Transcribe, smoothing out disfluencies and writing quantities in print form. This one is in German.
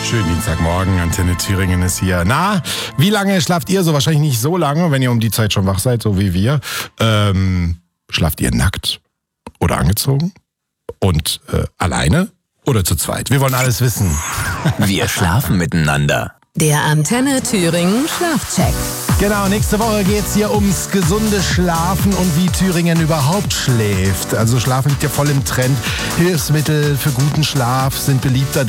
Schönen Dienstagmorgen, Antenne Thüringen ist hier. Na, wie lange schlaft ihr so? Wahrscheinlich nicht so lange, wenn ihr um die Zeit schon wach seid, so wie wir. Schlaft ihr nackt oder angezogen? Und alleine oder zu zweit? Wir wollen alles wissen. Wir schlafen miteinander. Der Antenne Thüringen Schlafcheck. Genau, nächste Woche geht's hier ums gesunde Schlafen und wie Thüringen überhaupt schläft. Also Schlafen liegt ja voll im Trend. Hilfsmittel für guten Schlaf sind beliebter